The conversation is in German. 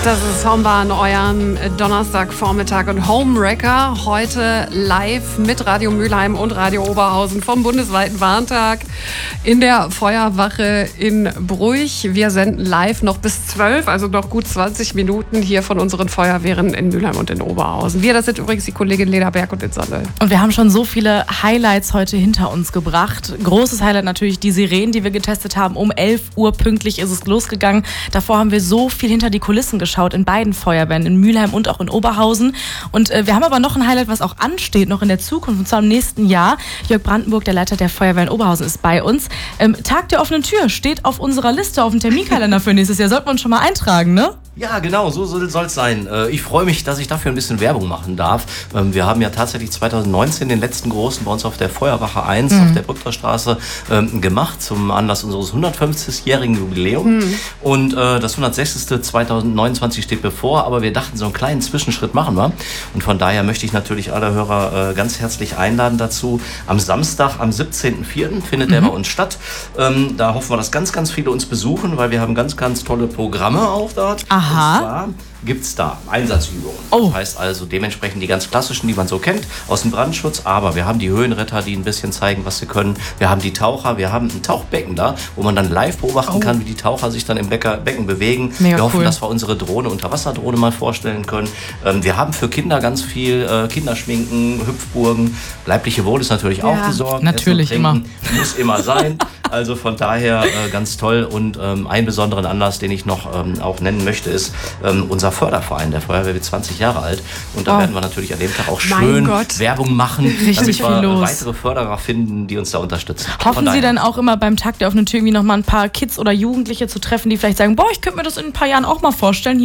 Das ist Homba an eurem Donnerstagvormittag und Homewrecker. Heute live mit Radio Mülheim und Radio Oberhausen vom bundesweiten Warntag in der Feuerwache in Bruch. Wir senden live noch bis 12, also noch gut 20 Minuten hier von unseren Feuerwehren in Mülheim und in Oberhausen. Das sind übrigens die Kollegin Lena Berg und Insandel. Und wir haben schon so viele Highlights heute hinter uns gebracht. Großes Highlight natürlich die Sirenen, die wir getestet haben. Um 11 Uhr pünktlich ist es losgegangen. Davor haben wir so viel hinter die Kulissen geschaut in beiden Feuerwehren, in Mülheim und auch in Oberhausen. Und wir haben aber noch ein Highlight, was auch ansteht, noch in der Zukunft, und zwar im nächsten Jahr. Jörg Brandenburg, der Leiter der Feuerwehr in Oberhausen, ist bei uns. Tag der offenen Tür steht auf unserer Liste, auf dem Terminkalender für nächstes Jahr. Sollten wir uns schon mal eintragen, ne? Ja, genau, so soll es sein. Ich freue mich, dass ich dafür ein bisschen Werbung machen darf. Wir haben ja tatsächlich 2019 den letzten großen bei uns auf der Feuerwache 1 auf der Brückner Straße gemacht, zum Anlass unseres 150-jährigen Jubiläums. Und das 160. 2029 steht bevor, aber wir dachten, so einen kleinen Zwischenschritt machen wir. Und von daher möchte ich natürlich alle Hörer ganz herzlich einladen dazu. Am Samstag, am 17.04. findet der bei uns statt. Da hoffen wir, dass ganz, ganz viele uns besuchen, weil wir haben ganz, ganz tolle Programme auch dort. Aha. Und zwar gibt es da Einsatzübungen. Das heißt also dementsprechend die ganz klassischen, die man so kennt, aus dem Brandschutz. Aber wir haben die Höhenretter, die ein bisschen zeigen, was sie können. Wir haben die Taucher, wir haben ein Tauchbecken da, wo man dann live beobachten kann, wie die Taucher sich dann im Becken bewegen. Mega wir hoffen, cool, dass wir unsere Drohne, Unterwasserdrohne mal vorstellen können. Wir haben für Kinder ganz viel Kinderschminken, Hüpfburgen. Leibliche Wohl ist natürlich auch gesorgt. Natürlich Essen und Trinken muss immer sein. Also von daher ganz toll. Und einen besonderen Anlass, den ich noch auch nennen möchte, ist unser Förderverein. Der Feuerwehr wird 20 Jahre alt. Und da werden wir natürlich an dem Tag auch schön Werbung machen, richtig damit wir los. weitere Förderer finden, die uns da unterstützen. Hoffen Sie dann auch immer beim Tag der offenen Tür irgendwie noch mal ein paar Kids oder Jugendliche zu treffen, die vielleicht sagen, boah, ich könnte mir das in ein paar Jahren auch mal vorstellen.